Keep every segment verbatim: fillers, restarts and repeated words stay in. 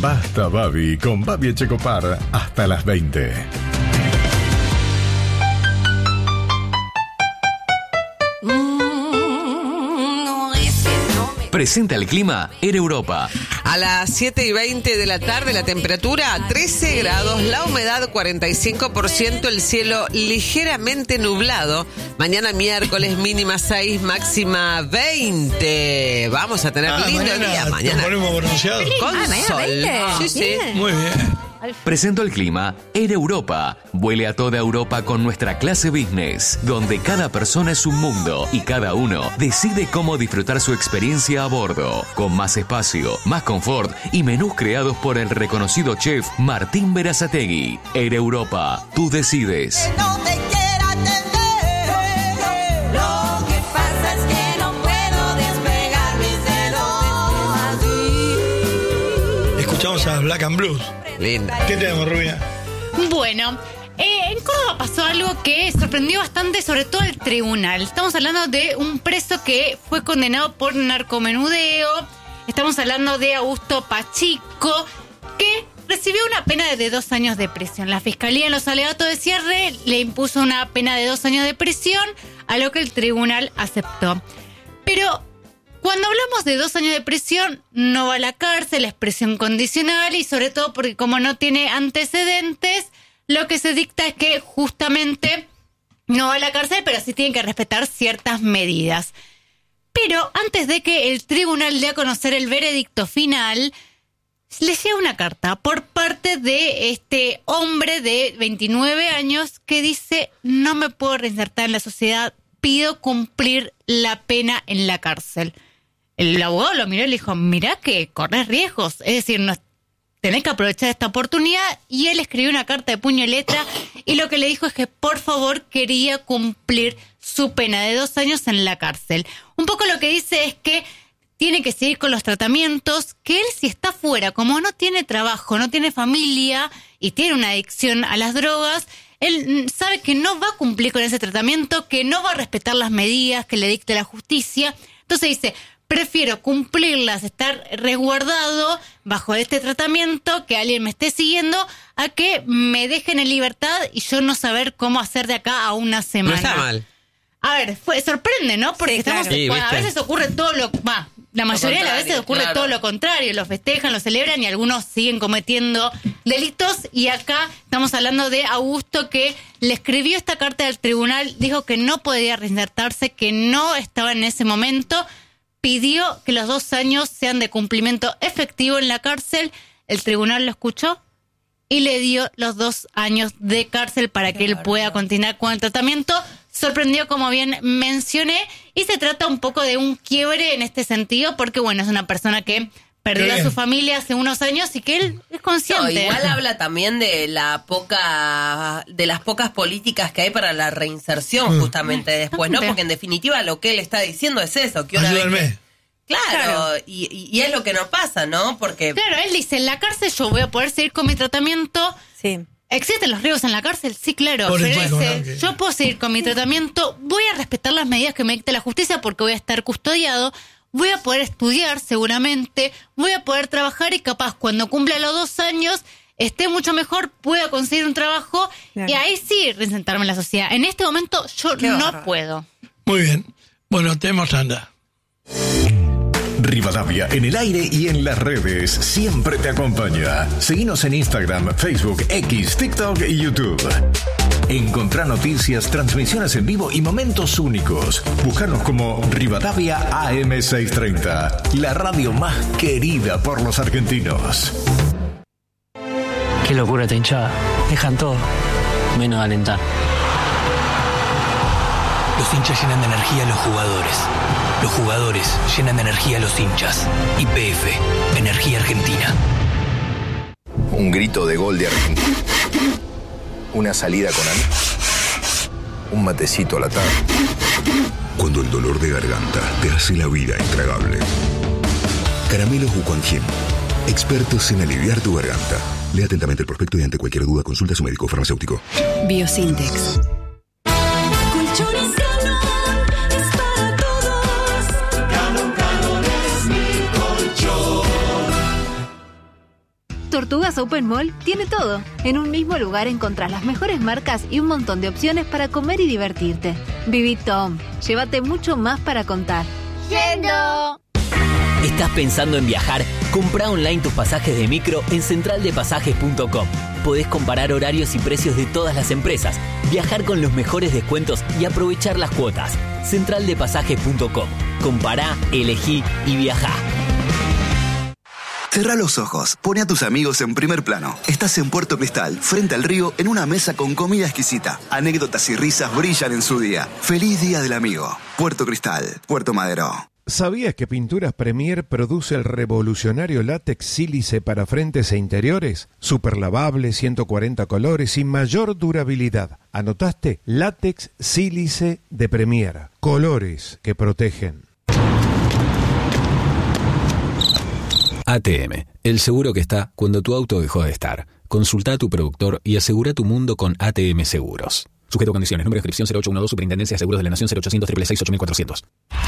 Basta Babi con Babi Echecopar hasta las veinte. Presenta el clima Air Europa. A las siete y veinte de la tarde, la temperatura trece grados, la humedad cuarenta y cinco por ciento, el cielo ligeramente nublado. Mañana miércoles, mínima seis, máxima veinte. Vamos a tener Ah, lindo mañana día mañana. Nos ponemos bronceados. Con Ah, mañana sol. veinte. Sí, sí. Bien. Muy bien. Presento el clima Air Europa. Vuele a toda Europa con nuestra clase business, donde cada persona es un mundo y cada uno decide cómo disfrutar su experiencia a bordo, con más espacio, más confort y menús creados por el reconocido chef Martín Berazategui. Air Europa, tú decides. No te quiero atender. Lo que pasa es que no puedo despegar mis dedos. Escuchamos a Black and Blues. Linda. ¿Qué tenemos, Rubia? Bueno, eh, en Córdoba pasó algo que sorprendió bastante, sobre todo el tribunal. Estamos hablando de un preso que fue condenado por narcomenudeo. Estamos hablando de Augusto Pachico, que recibió una pena de dos años de prisión. La Fiscalía en los alegatos de cierre le impuso una pena de dos años de prisión, a lo que el tribunal aceptó. Pero cuando hablamos de dos años de prisión, no va a la cárcel, es prisión condicional y sobre todo porque como no tiene antecedentes, lo que se dicta es que justamente no va a la cárcel, pero sí tiene que respetar ciertas medidas. Pero antes de que el tribunal dé a conocer el veredicto final, le llega una carta por parte de este hombre de veintinueve años que dice: no me puedo reinsertar en la sociedad, pido cumplir la pena en la cárcel. El abogado lo miró y le dijo: mirá que corres riesgos, es decir, no, tenés que aprovechar esta oportunidad. Y él escribió una carta de puño y letra y lo que le dijo es que por favor quería cumplir su pena de dos años en la cárcel. Un poco lo que dice es que tiene que seguir con los tratamientos, que él si está fuera, como no tiene trabajo, no tiene familia y tiene una adicción a las drogas, él sabe que no va a cumplir con ese tratamiento, que no va a respetar las medidas que le dicte la justicia. Entonces dice: prefiero cumplirlas, estar resguardado bajo este tratamiento, que alguien me esté siguiendo, a que me dejen en libertad y yo no saber cómo hacer de acá a una semana. No está mal. A ver, fue, sorprende, ¿no? Porque Sí, estamos, claro. Sí, bueno, a ¿viste? veces ocurre todo lo... Va, la mayoría de las veces ocurre claro. todo lo contrario. Lo festejan, lo celebran y algunos siguen cometiendo delitos. Y acá estamos hablando de Augusto, que le escribió esta carta al tribunal, dijo que no podía reinsertarse, que no estaba en ese momento, pidió que los dos años sean de cumplimiento efectivo en la cárcel. El tribunal lo escuchó y le dio los dos años de cárcel para que él pueda continuar con el tratamiento. Sorprendió, como bien mencioné, y se trata un poco de un quiebre en este sentido, porque bueno, es una persona que perdió a su familia hace unos años y que él es consciente. No, igual habla también de la poca, de las pocas políticas que hay para la reinserción, Mm. justamente después, ¿no? Porque en definitiva lo que él está diciendo es eso, que una vez Ayúdenme. que- Claro, Claro. Y, y- y es lo que nos pasa, ¿no? Porque Claro, él dice, en la cárcel yo voy a poder seguir con mi tratamiento. Sí. ¿Existen los riesgos en la cárcel? Sí, claro. Por Pero supuesto, dice, ¿no? Que- yo puedo seguir con mi tratamiento, voy a respetar las medidas que me dicte la justicia porque voy a estar custodiado, voy a poder estudiar seguramente, voy a poder trabajar y capaz cuando cumpla los dos años esté mucho mejor, pueda conseguir un trabajo Claro. y ahí sí reinsertarme en la sociedad. En este momento yo Qué no bárbaro. puedo. Muy bien. Bueno, tenemos tanda. Rivadavia en el aire y en las redes siempre te acompaña. Seguinos en Instagram, Facebook, X, TikTok y YouTube. Encontrá noticias, transmisiones en vivo y momentos únicos. Búscanos como Rivadavia A M seiscientos treinta, la radio más querida por los argentinos. Qué locura esta hinchada. Dejan todo, menos alentar. Los hinchas llenan de energía a los jugadores. Los jugadores llenan de energía a los hinchas. Y P F, Energía Argentina. Un grito de gol de Argentina. Una salida con amigos. Un matecito a la tarde. Cuando el dolor de garganta te hace la vida intragable. Caramelos Wuquanjin. Expertos en aliviar tu garganta. Lea atentamente el prospecto y ante cualquier duda consulta a su médico farmacéutico. Biosintex. Colchones Calón es para todos. Calón, Calón es mi colchón. Tortugas Open Mall tiene todo. En un mismo lugar encontrás las mejores marcas y un montón de opciones para comer y divertirte. Viví Tom. Llévate mucho más para contar. ¡Yendo! ¿Estás pensando en viajar? Comprá online tus pasajes de micro en central de pasajes punto com. Podés comparar horarios y precios de todas las empresas, viajar con los mejores descuentos y aprovechar las cuotas. central de pasajes punto com. Compará, elegí y viajá. Cerrá los ojos, pone a tus amigos en primer plano. Estás en Puerto Cristal, frente al río, en una mesa con comida exquisita. Anécdotas y risas brillan en su día. ¡Feliz Día del Amigo! Puerto Cristal, Puerto Madero. ¿Sabías que Pinturas Premier produce el revolucionario látex sílice para frentes e interiores? Super lavable, ciento cuarenta colores y mayor durabilidad. ¿Anotaste? Látex sílice de Premier. Colores que protegen. A T M, el seguro que está cuando tu auto dejó de estar. Consulta a tu productor y asegura tu mundo con A T M Seguros. Sujeto a condiciones. Número de inscripción cero ocho uno dos, Superintendencia de Seguros de la Nación, cero ochocientos, seiscientos sesenta y seis, ocho mil cuatrocientos.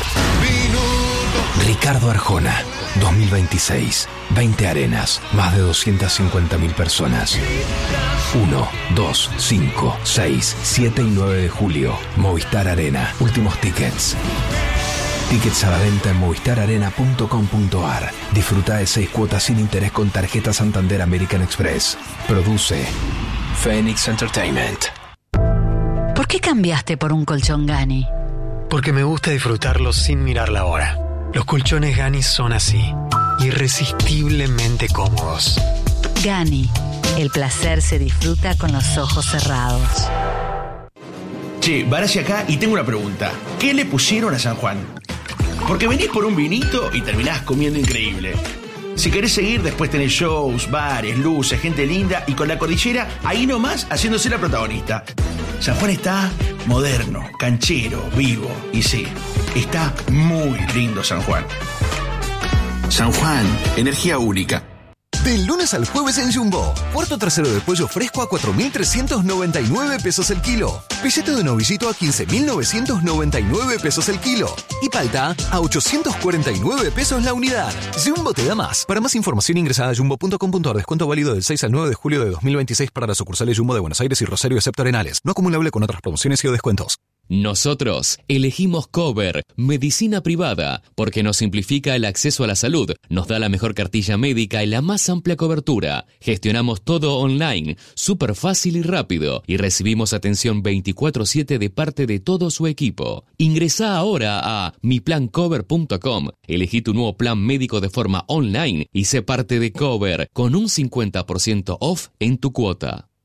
Ricardo Arjona, dos mil veintiséis. veinte arenas, más de doscientas cincuenta mil personas. uno, dos, cinco, seis, siete y nueve de julio. Movistar Arena. Últimos tickets. Tickets a la venta en movistar arena punto com punto a r. Disfruta de seis cuotas sin interés con tarjeta Santander American Express. Produce Phoenix Entertainment. ¿Por qué cambiaste por un colchón Gani? Porque me gusta disfrutarlo sin mirar la hora. Los colchones Gani son así, irresistiblemente cómodos. Gani, el placer se disfruta con los ojos cerrados. Che, Barassi acá y tengo una pregunta. ¿Qué le pusieron a San Juan? Porque venís por un vinito y terminás comiendo increíble. Si querés seguir, después tenés shows, bares, luces, gente linda y con la cordillera ahí nomás haciéndose la protagonista. San Juan está moderno, canchero, vivo y sí, está muy lindo San Juan. San Juan, energía única. Del lunes al jueves en Jumbo. Cuarto trasero de pollo fresco a cuatro mil trescientos noventa y nueve pesos el kilo. Filete de novillito a quince mil novecientos noventa y nueve pesos el kilo. Y palta a ochocientos cuarenta y nueve pesos la unidad. Jumbo te da más. Para más información ingresa a jumbo punto com punto a r. Descuento válido del seis al nueve de julio de dos mil veintiséis para las sucursales Jumbo de Buenos Aires y Rosario excepto Arenales. No acumulable con otras promociones y o descuentos. Nosotros elegimos Cover, medicina privada, porque nos simplifica el acceso a la salud, nos da la mejor cartilla médica y la más amplia cobertura. Gestionamos todo online, súper fácil y rápido, y recibimos atención veinticuatro siete de parte de todo su equipo. Ingresá ahora a mi plan cover punto com, elegí tu nuevo plan médico de forma online y sé parte de Cover con un cincuenta por ciento off en tu cuota.